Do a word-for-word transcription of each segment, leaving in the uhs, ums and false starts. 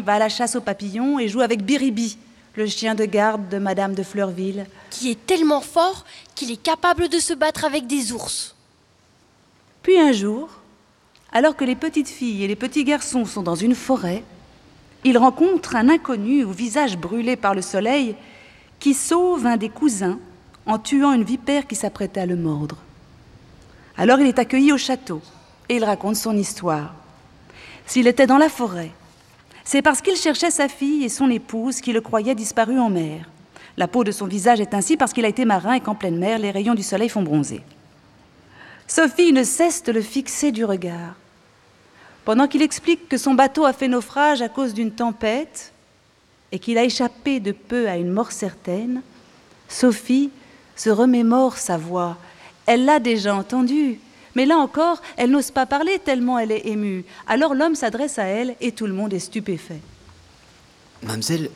va à la chasse aux papillons et joue avec Biribi, le chien de garde de Madame de Fleurville. Qui est tellement fort qu'il est capable de se battre avec des ours. Puis un jour, alors que les petites filles et les petits garçons sont dans une forêt, ils rencontrent un inconnu au visage brûlé par le soleil qui sauve un des cousins en tuant une vipère qui s'apprêtait à le mordre. Alors il est accueilli au château et il raconte son histoire. S'il était dans la forêt, c'est parce qu'il cherchait sa fille et son épouse qui le croyaient disparu en mer. La peau de son visage est ainsi parce qu'il a été marin et qu'en pleine mer, les rayons du soleil font bronzer. Sophie ne cesse de le fixer du regard. Pendant qu'il explique que son bateau a fait naufrage à cause d'une tempête et qu'il a échappé de peu à une mort certaine, Sophie se remémore sa voix. Elle l'a déjà entendue, mais là encore, elle n'ose pas parler tellement elle est émue. Alors l'homme s'adresse à elle et tout le monde est stupéfait. Mademoiselle...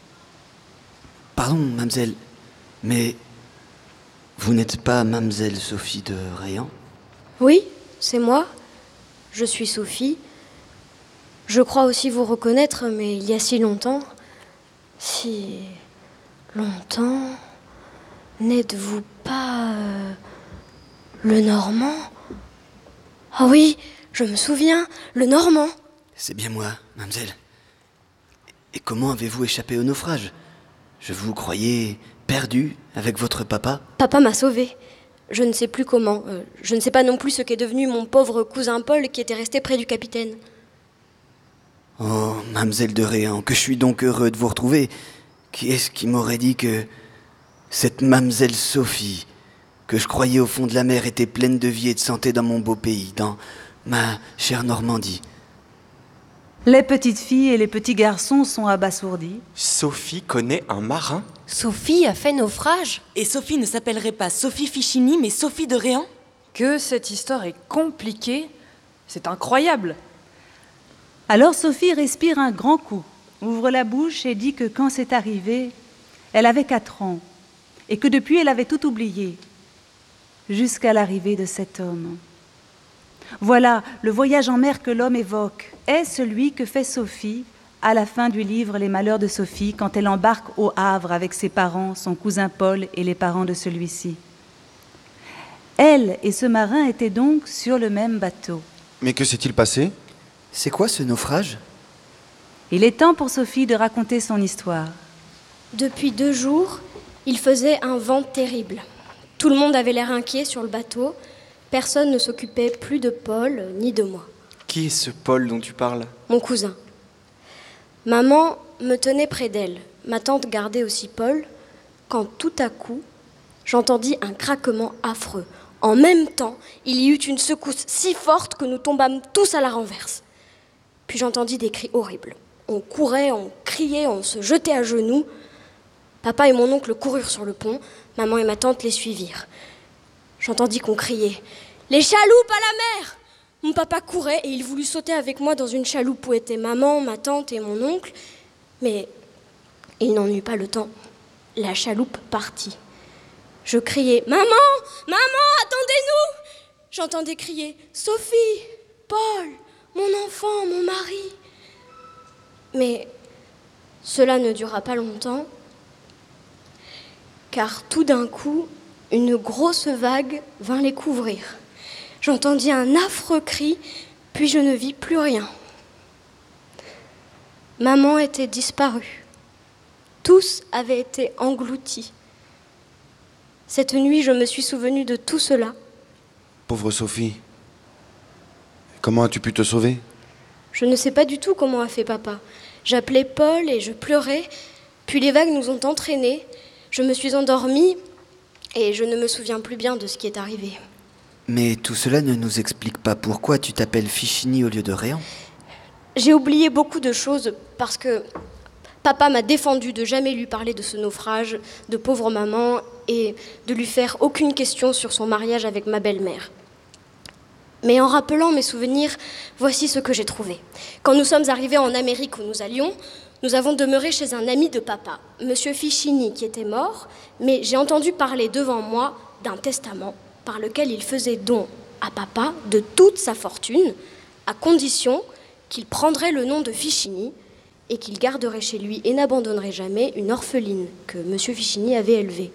Pardon, mademoiselle, mais vous n'êtes pas mademoiselle Sophie de Réan ? Oui, c'est moi. Je suis Sophie. Je crois aussi vous reconnaître, mais il y a si longtemps... Si... longtemps... N'êtes-vous pas... Euh, le Normand ? Ah oui, je me souviens, le Normand. C'est bien moi, mademoiselle. Et comment avez-vous échappé au naufrage ? Je vous croyais perdu avec votre papa ? Papa m'a sauvée. Je ne sais plus comment. Euh, je ne sais pas non plus ce qu'est devenu mon pauvre cousin Paul qui était resté près du capitaine. Oh, mademoiselle de Réan, que je suis donc heureux de vous retrouver. Qui est-ce qui m'aurait dit que cette mademoiselle Sophie, que je croyais au fond de la mer, était pleine de vie et de santé dans mon beau pays, dans ma chère Normandie ? Les petites filles et les petits garçons sont abasourdis. Sophie connaît un marin ? Sophie a fait naufrage ? Et Sophie ne s'appellerait pas Sophie Fichini, mais Sophie de Réan ? Que cette histoire est compliquée, c'est incroyable. Alors Sophie respire un grand coup, ouvre la bouche et dit que quand c'est arrivé, elle avait quatre ans et que depuis elle avait tout oublié, jusqu'à l'arrivée de cet homme. Voilà, le voyage en mer que l'homme évoque est celui que fait Sophie à la fin du livre Les Malheurs de Sophie, quand elle embarque au Havre avec ses parents, son cousin Paul et les parents de celui-ci. Elle et ce marin étaient donc sur le même bateau. Mais que s'est-il passé ? C'est quoi ce naufrage ? Il est temps pour Sophie de raconter son histoire. Depuis deux jours, il faisait un vent terrible. Tout le monde avait l'air inquiet sur le bateau. Personne ne s'occupait plus de Paul ni de moi. Qui est ce Paul dont tu parles ? Mon cousin. Maman me tenait près d'elle. Ma tante gardait aussi Paul, quand tout à coup, j'entendis un craquement affreux. En même temps, il y eut une secousse si forte que nous tombâmes tous à la renverse. Puis j'entendis des cris horribles. On courait, on criait, on se jetait à genoux. Papa et mon oncle coururent sur le pont. Maman et ma tante les suivirent. J'entendis qu'on criait « Les chaloupes à la mer !» Mon papa courait et il voulut sauter avec moi dans une chaloupe où étaient maman, ma tante et mon oncle. Mais il n'en eut pas le temps. La chaloupe partit. Je criais « Maman ! Maman, attendez-nous !» J'entendais crier « Sophie, Paul, mon enfant, mon mari !» Mais cela ne dura pas longtemps, car tout d'un coup, une grosse vague vint les couvrir. J'entendis un affreux cri, puis je ne vis plus rien. Maman était disparue. Tous avaient été engloutis. Cette nuit, je me suis souvenue de tout cela. Pauvre Sophie. Comment as-tu pu te sauver ? Je ne sais pas du tout comment a fait papa. J'appelais Paul et je pleurais, puis les vagues nous ont entraînés. Je me suis endormie et je ne me souviens plus bien de ce qui est arrivé. Mais tout cela ne nous explique pas pourquoi tu t'appelles Fichini au lieu de Réan. J'ai oublié beaucoup de choses parce que papa m'a défendu de jamais lui parler de ce naufrage, de pauvre maman, et de lui faire aucune question sur son mariage avec ma belle-mère. Mais en rappelant mes souvenirs, voici ce que j'ai trouvé. Quand nous sommes arrivés en Amérique où nous allions, nous avons demeuré chez un ami de papa, Monsieur Fichini, qui était mort, mais j'ai entendu parler devant moi d'un testament par lequel il faisait don à papa de toute sa fortune, à condition qu'il prendrait le nom de Fichini et qu'il garderait chez lui et n'abandonnerait jamais une orpheline que M. Fichini avait élevée.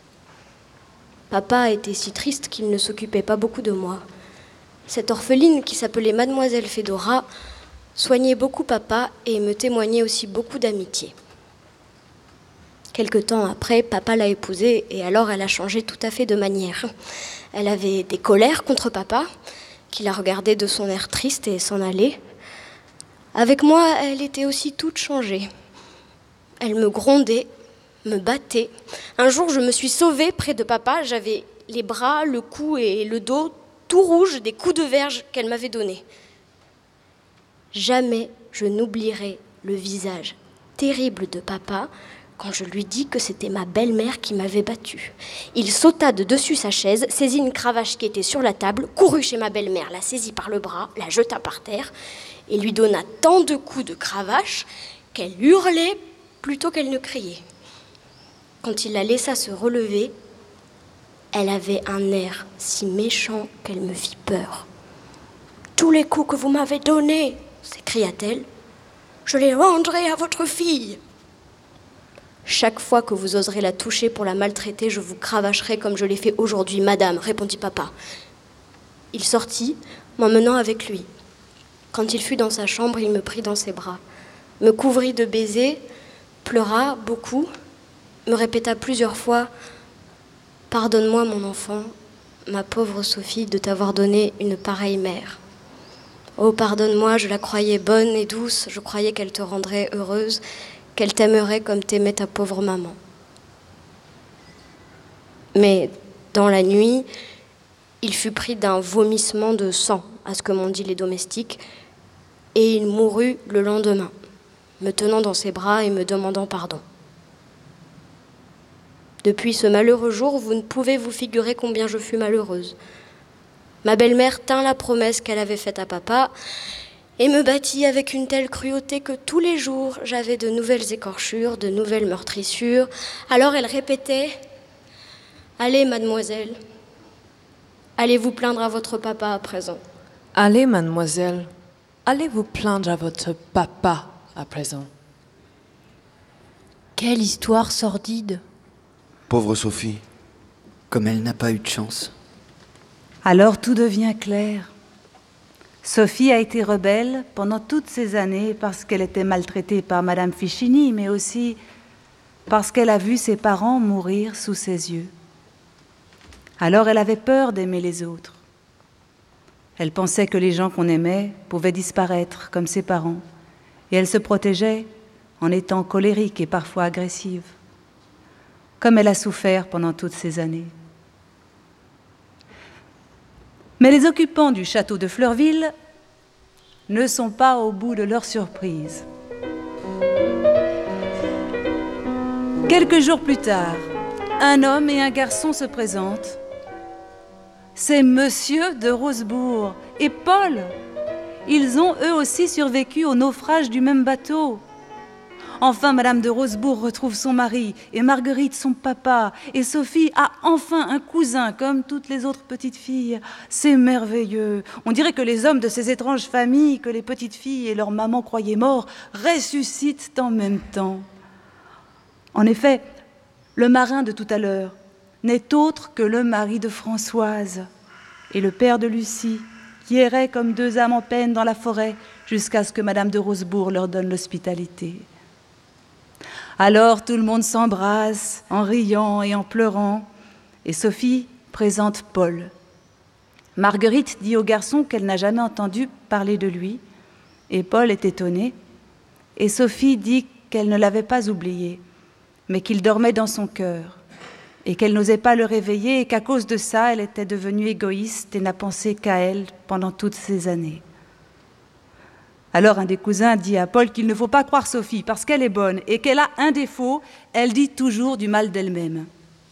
Papa était si triste qu'il ne s'occupait pas beaucoup de moi. Cette orpheline, qui s'appelait Mademoiselle Fédora, soignait beaucoup papa et me témoignait aussi beaucoup d'amitié. Quelque temps après, papa l'a épousée et alors elle a changé tout à fait de manière. Elle avait des colères contre papa, qui la regardait de son air triste et s'en allait. Avec moi, elle était aussi toute changée. Elle me grondait, me battait. Un jour, je me suis sauvée près de papa. J'avais les bras, le cou et le dos tout rouges des coups de verge qu'elle m'avait donnés. Jamais je n'oublierai le visage terrible de papa quand je lui dis que c'était ma belle-mère qui m'avait battue. Il sauta de dessus sa chaise, saisit une cravache qui était sur la table, courut chez ma belle-mère, la saisit par le bras, la jeta par terre et lui donna tant de coups de cravache qu'elle hurlait plutôt qu'elle ne criait. Quand il la laissa se relever, elle avait un air si méchant qu'elle me fit peur. « Tous les coups que vous m'avez donnés, s'écria-t-elle, je les rendrai à votre fille. Chaque fois que vous oserez la toucher pour la maltraiter, je vous cravacherai comme je l'ai fait aujourd'hui, madame, répondit papa. Il sortit, m'emmenant avec lui. Quand il fut dans sa chambre, il me prit dans ses bras, me couvrit de baisers, pleura beaucoup, me répéta plusieurs fois « Pardonne-moi, mon enfant, ma pauvre Sophie, de t'avoir donné une pareille mère. Oh, pardonne-moi, je la croyais bonne et douce, je croyais qu'elle te rendrait heureuse, qu'elle t'aimerait comme t'aimait ta pauvre maman. » Mais dans la nuit, il fut pris d'un vomissement de sang, à ce que m'ont dit les domestiques, et il mourut le lendemain, me tenant dans ses bras et me demandant pardon. Depuis ce malheureux jour, vous ne pouvez vous figurer combien je fus malheureuse. Ma belle-mère tint la promesse qu'elle avait faite à papa et me battit avec une telle cruauté que tous les jours, j'avais de nouvelles écorchures, de nouvelles meurtrissures. Alors elle répétait « Allez, mademoiselle, allez vous plaindre à votre papa à présent. » Allez, mademoiselle, allez vous plaindre à votre papa à présent. Quelle histoire sordide. Pauvre Sophie. Comme elle n'a pas eu de chance. Alors tout devient clair. Sophie a été rebelle pendant toutes ces années parce qu'elle était maltraitée par Madame Fichini, mais aussi parce qu'elle a vu ses parents mourir sous ses yeux. Alors elle avait peur d'aimer les autres. Elle pensait que les gens qu'on aimait pouvaient disparaître comme ses parents, et elle se protégeait en étant colérique et parfois agressive, comme elle a souffert pendant toutes ces années. Mais les occupants du château de Fleurville ne sont pas au bout de leur surprise. Quelques jours plus tard, un homme et un garçon se présentent. C'est Monsieur de Rosebourg et Paul. Ils ont eux aussi survécu au naufrage du même bateau. Enfin, Madame de Rosebourg retrouve son mari et Marguerite son papa. Et Sophie a enfin un cousin comme toutes les autres petites filles. C'est merveilleux. On dirait que les hommes de ces étranges familles que les petites filles et leur maman croyaient morts ressuscitent en même temps. En effet, le marin de tout à l'heure n'est autre que le mari de Françoise et le père de Lucie, qui erraient comme deux âmes en peine dans la forêt jusqu'à ce que Madame de Rosebourg leur donne l'hospitalité. Alors tout le monde s'embrasse en riant et en pleurant, et Sophie présente Paul. Marguerite dit au garçon qu'elle n'a jamais entendu parler de lui, et Paul est étonné, et Sophie dit qu'elle ne l'avait pas oublié, mais qu'il dormait dans son cœur, et qu'elle n'osait pas le réveiller, et qu'à cause de ça, elle était devenue égoïste et n'a pensé qu'à elle pendant toutes ces années. Alors un des cousins dit à Paul qu'il ne faut pas croire Sophie parce qu'elle est bonne et qu'elle a un défaut, elle dit toujours du mal d'elle-même.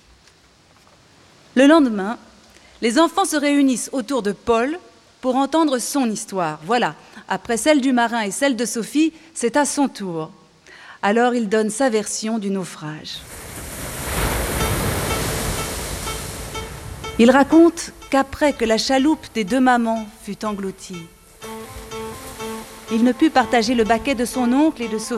Le lendemain, les enfants se réunissent autour de Paul pour entendre son histoire. Voilà, après celle du marin et celle de Sophie, c'est à son tour. Alors il donne sa version du naufrage. Il raconte qu'après que la chaloupe des deux mamans fut engloutie, il ne put partager le baquet de son oncle et de Sophie.